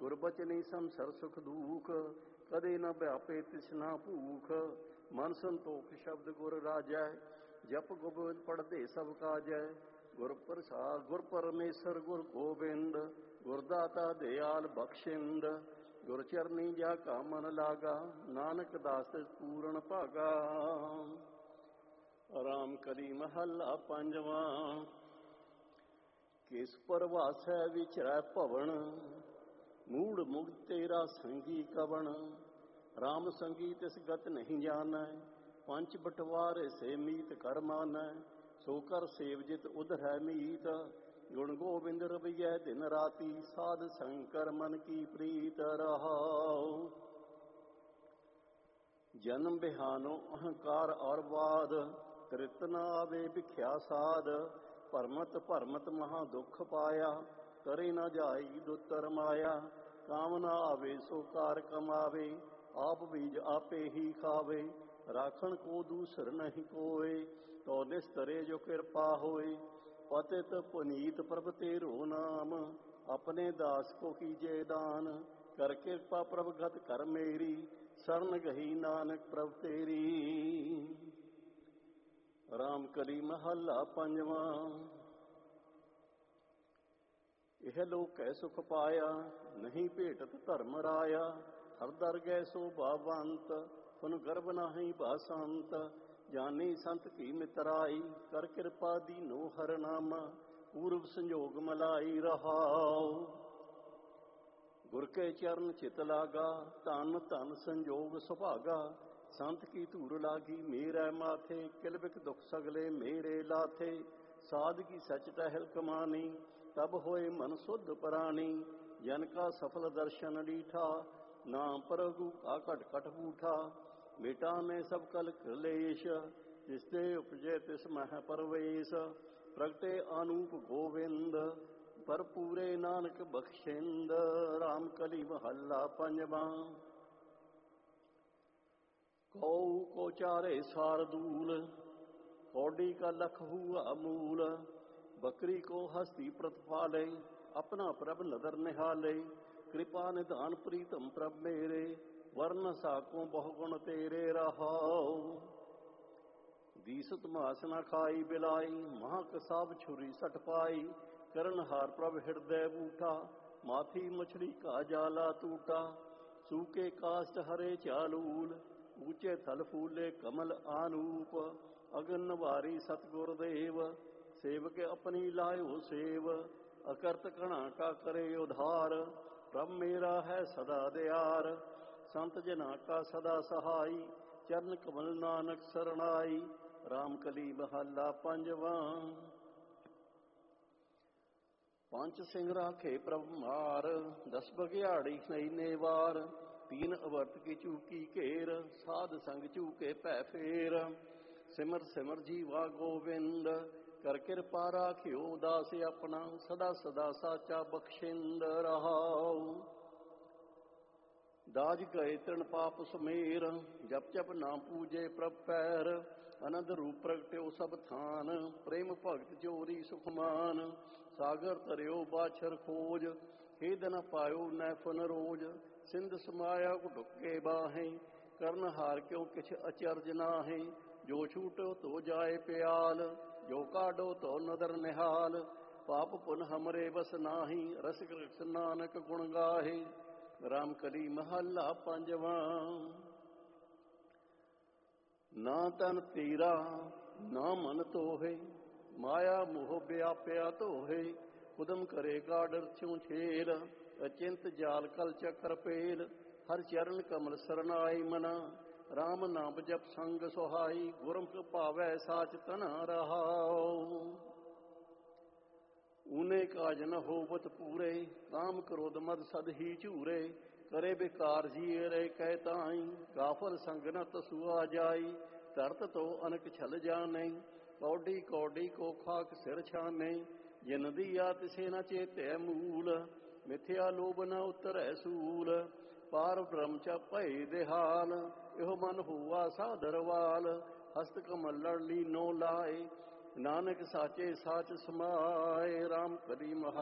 ਗੁਰਬਚਨੀ ਸੰਸਰ ਸੁਖ ਦੂਖ, ਕਦੇ ਨ ਵਿਆਪੇ ਤਿਸਨਾ ਭੂਖ। ਮਨ ਸੰਤੋਖ ਸ਼ਬਦ ਗੁਰ ਰਾਜੈ, ਜਪ ਗੋਬਿੰਦ ਪੜ੍ਹਦੇ ਸਭ ਕਾਜੈ। ਗੁਰ ਪ੍ਰਸਾਦ ਗੁਰ ਪਰਮੇਸ਼ਰ ਗੁਰ ਗੋਬਿੰਦ, ਗੁਰਦਾਤਾ ਦਿਆਲ ਬਖਸ਼ਿੰਦ। ਗੁਰ ਚਰਨੀ ਜਾ ਕਾ ਮਨ ਲਾਗਾ, ਨਾਨਕ ਦਾਸ ਪੂਰਨ ਭਾਗਾ। ਰਾਮ ਕਲੀ ਮਹੱਲਾ ਪੰਜਵਾਂ। ਕਿਸ ਪਰਵਾਸੈ ਵਿਚਰੈ ਭਵਨ, ਮੂੜ ਮੁਕਤ ਤੇਰਾ ਸੰਗੀ ਕਵਣ। ਰਾਮ ਸੰਗੀ ਤਿਸ ਗਤ ਨਹੀਂ ਜਾਣੈ, ਪੰਚ ਬਟਵਾਰੇ ਸੇ ਮੀਤ ਕਰ ਮਾਨੈ। ਸੋ ਕਰ ਸੇਵ ਜਿਤ ਉਧਰੈ ਮੀਤ, ਗੁਣ ਗੋਬਿੰਦ ਰਵਈਐ ਦਿਨ ਰਾਤੀ। ਸਾਧ ਸੰਕਰ ਮਨ ਕੀ ਪ੍ਰੀਤ ਰਹਾਉ। ਜਨਮ ਬਿਹਾਨੋ ਅਹੰਕਾਰ ਔਰ ਬਾਦ, ਤ੍ਰਿਤ ਨ ਆਵੇ ਭਿਖਿਆ ਸਾਧ। ਭਰਮਤ ਭਰਮਤ ਮਹਾ ਦੁਖ ਪਾਇਆ, ਕਰੇ ਨ ਜਾਈ ਦੁਤਰ ਮਾਇਆ। ਕਾਮ ਨ ਆਵੇ ਸੋ ਕਾਰ ਕਮਾਵੇ, ਆਪ ਬੀਜ ਆਪੇ ਹੀ ਖਾਵੇ। ਰਾਖਣ ਕੋ ਦੂਸਰ ਨਹੀਂ ਕੋਏ, ਤੋ ਨਿਸਤਰੇ ਜੋ ਕਿਰਪਾ ਹੋਏ। ਪਤਿਤ ਪੁਨੀਤ ਪ੍ਰਭ ਤੇਰੋ ਨਾਮ, ਆਪਣੇ ਦਾਸ ਕੋ ਕੀਜੇ ਦਾਨ। ਕਰ ਕਿਰਪਾ ਪ੍ਰਭ ਗਤ ਕਰ ਮੇਰੀ, ਸਰਨ ਗਹੀ ਨਾਨਕ ਪ੍ਰਭ ਤੇਰੀ। ਰਾਮ ਕਲੀ ਮਹੱਲਾ ਪੰਜਵਾਂ। ਇਹ ਲੋਕੈ ਸੁਖ ਪਾਇਆ, ਨਹੀਂ ਭੇਟਤ ਧਰਮ ਰਾਇਆ। ਹਰ ਦਰ ਗੈ ਸੋ ਭਾਵੰਤ, ਪੁਨ ਗਰਭ ਨਾਹੀ ਬਾਸੰਤ। ਜਾਨੀ ਸੰਤ ਕੀ ਮਿਤਰਾਈ, ਕਰ ਕਿਰਪਾ ਦੀਨੋ ਹਰ ਨਾਮਾ। ਪੂਰਵ ਸੰਜੋਗ ਮਲਾਈ ਰਹਾਉ। ਗੁਰ ਕੇ ਚਰਨ ਚਿਤ ਲਾਗਾ, ਧਨ ਧਨ ਸੰਜੋਗ ਸੁਭਾਗਾ। ਸੰਤ ਕੀ ਧੂਰ ਲਾਗੀ ਮੇਰੇ ਮਾਥੇ, ਕਿਲ ਬਿਕ ਦੁਖ ਸਗਲੇ ਮੇਰੇ ਲਾਥੇ। ਸਾਧ ਕੀ ਸਚ ਟਹਿਲ ਕਮਾਨੀ, ਤਬ ਹੋਏ ਮਨ ਸੁਧ ਪ੍ਰਾਣੀ। ਜਨ ਕਾ ਸਫਲ ਦਰਸ਼ਨ ਲੀਠਾ, ਨਾਮ ਪ੍ਰਭੂ ਕਾ ਘਟ ਘਟ ਬੂਠਾ। ਮਿਟਾ ਮੈਂ ਸਭ ਕਲ ਕਲੇਸ਼, ਜਿਸ ਤੇ ਉਪਜੇ ਤਿਸ ਮਹਿ ਪਰਵੇਸ਼। ਪ੍ਰਗਟੇ ਅਨੂਪ ਗੋਵਿੰਦ, ਪਰ ਪੂਰੇ ਨਾਨਕ ਬਖਸ਼ਿੰਦ। ਰਾਮ ਕਲੀ ਮਹੱਲਾ ਪੰਜਵਾਂ। ਕਉ ਕੋ ਚਾਰੇ ਸਾਰਦੂਲ, ਕੌਡੀ ਕਾ ਲਖ ਹੁਆ ਮੂਲ। ਬਕਰੀ ਕੋ ਹਸਤੀ ਪ੍ਰਤਪਾਲੇ, ਆਪਣਾ ਪ੍ਰਭ ਨਦਰ ਨਿਹਾਲੇ। ਕਿਰਪਾ ਨਿਧਾਨ ਪ੍ਰੀਤਮ ਪ੍ਰਭ ਮੇਰੇ, ਵਰਨ ਸਾਕੋ ਬਹੁ ਗੁਣ ਤੇਰੇ ਰਹਾਉ। ਦੀਸਤ ਮਾਸ ਨਾ ਖਾਈ ਬਿਲਾਈ, ਮਹਾ ਕਸਾਬ ਛੁਰੀ ਸਟ ਪਾਈ। ਕਰਨ ਹਾਰ ਪ੍ਰਭ ਹਿਰਦੈ ਬੂਠਾ, ਮਾਥੀ ਮਛਲੀ ਕਾ ਜਾਲਾ ਟੂਟਾ। ਸੂਕੇ ਕਾਸ਼ਟ ਹਰੇ ਚਾਲੂਲ, ਊਚੇ ਥਲ ਫੂਲੇ ਕਮਲ ਆਨੂਪ। ਅਗਨ ਵਾਰੀ ਸਤਿਗੁਰ ਦੇਵ, ਸੇਵਕ ਆਪਣੀ ਲਾਇਓ ਸੇਵ। ਅਕਰਤ ਕਣਾ ਕਾ ਕਰੇ ਉਧਾਰ, ਪ੍ਰਭ ਮੇਰਾ ਹੈ ਸਦਾ ਦਿਆਰ। ਸੰਤ ਜਨਾ ਕਾ ਸਦਾ ਸਹਾਈ, ਚਰਨ ਕਮਲ ਨਾਨਕ ਸਰਣਾਈ। ਰਾਮ ਕਲੀ ਮਹੱਲਾ ਪੰਜਵਾਂ। ਪੰਜ ਸਿੰਘ ਰਾਖੇ ਪ੍ਰਭ ਮਾਰ, ਦਸ ਬਗਿਆੜੀ ਨੈਨੇ ਵਾਰ। ਤੀਨ ਅਵਰਤ ਕੀ ਚੂਕੀ ਘੇਰ, ਸਾਧ ਸੰਗ ਚੂਕੇ ਭੈ ਫੇਰ। ਸਿਮਰ ਸਿਮਰ ਜੀਵਾ ਗੋਬਿੰਦ, ਕਰ ਕਿਰਪਾ ਰਾਖਿਓ ਦਾਸ ਆਪਣਾ। ਸਦਾ ਸਦਾ ਸਾਚਾ ਬਖਸ਼ਿੰਦ ਰਹਾਉ। ਦਾਜ ਗਏ ਤ੍ਰਿਣ ਪਾਪ ਸਮੇਰ, ਜਪ ਜਪ ਨਾਮ ਪੂਜੇ ਪ੍ਰਭ ਪੈਰ। ਅਨੰਦ ਰੂਪ ਪ੍ਰਗਟਿਓ ਸਭ ਥਾਨ, ਪ੍ਰੇਮ ਭਗਤ ਜੋਰੀ ਸੁਖਮਾਨ। ਸਾਗਰ ਤਰਿਓ ਬਾਛਰ ਖੋਜ, ਖੇਦ ਨ ਪਾਇਓ ਨੈਫਨ ਰੋਜ। ਸਿੰਧ ਸਮਾਇਆ ਢੁੱਕੇ ਬਾਹੇ, ਕਰਨ ਹਾਰ ਕਿਉ ਕਿਛ ਅਚਰਜ ਨਾਹੇ। ਜੋ ਛੂਟੋ ਤੋ ਜਾਏ ਪਿਆਲ, ਜੋ ਕਾਢੋ ਤੋ ਨਦਰ ਨਿਹਾਲ। ਪਾਪ ਪੁਨ ਹਮਰੇ ਬਸ ਨਾਹੀ, ਰਸਿਕ ਰਸ ਨਾਨਕ ਗੁਣ ਗਾਹੇ। ਰਾਮ ਕਲੀ ਮਹੱਲਾ ਪੰਜਵਾਂ। ਨਾ ਤਨ ਤੀਰਾ ਨਾ ਮਨ ਤੋਹੇ, ਮਾਇਆ ਮੋਹ ਵਿਆਪਿਆ ਧੋਹੇ। ਕੁਦਮ ਕਰੇ ਗਾਡਰ ਛੂ ਛੇਲ, ਅਚਿੰਤ ਜਾਲ ਕਲ ਚੱਕਰ ਪੇਲ। ਹਰ ਚਰਨ ਕਮਲ ਸਰਨਾਈ ਮਨਾ, ਰਾਮ ਨਾਮ ਜਪ ਸੰਗ ਸੁਹਾਈ। ਗੁਰਮੁਖ ਭਾਵੈ ਸਾਚ ਤਨਾ ਰਹਾਉ। ਊਨੇ ਕਾਜ ਨ ਹੋਵਤ ਪੂਰੇ, ਕਾਮ ਕ੍ਰੋਧ ਮਦ ਸਦ ਹੀ ਝੂਰੇ। ਕਰੇ ਬਿਕਾਰ ਜੀਏ ਰੇ ਕਹਿ ਤਾਈ, ਗਾਫਲ ਸੰਗ ਨ ਤਸੁਆ ਜਾਈ। ਧਰਤ ਤੋ ਅਨਕ ਛਲ ਜਾਣੇ, ਕੌਡੀ ਕੌਡੀ ਕੋ ਖਾਕ ਸਿਰ ਛਾਨੇ। ਜਿਨ ਦੀਆ ਤਿਸੇ ਨ ਚੇਤੈ ਮੂਲ, ਮਿਥਿਆ ਲੋਭ ਨ ਉਤਰੈ ਸੂਲ। ਪਾਰ ਬ੍ਰਹਮ ਚ ਭਏ ਦੇਹਾਲ, ਇਹੋ ਮਨ ਹੋਆ ਸਾਧਰਵਾਲ। ਹਸਤ ਕਮਲ ਲੜ ਲੀਨੋ ਲਾਏ, ਨਾਨਕ ਸਾਚੇ ਸਾਚ ਸਮਾਏ। ਰਾਮ ਕਲੀ ਮਹੱਲਾ